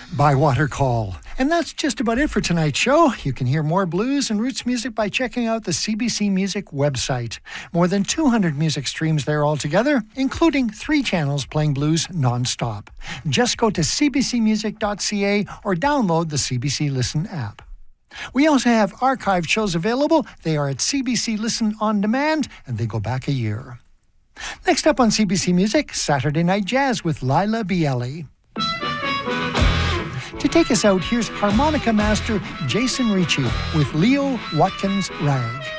Bywater Call. And that's just about it for tonight's show. You can hear more blues and roots music by checking out the CBC Music website. More than 200 music streams there altogether, including 3 channels playing blues non-stop. Just go to cbcmusic.ca or download the CBC Listen app. We also have archived shows available. They are at CBC Listen On Demand, and they go back a year. Next up on CBC Music, Saturday Night Jazz with Lila Bielli. To take us out, here's harmonica master Jason Ricci with Leo Watkins Rag.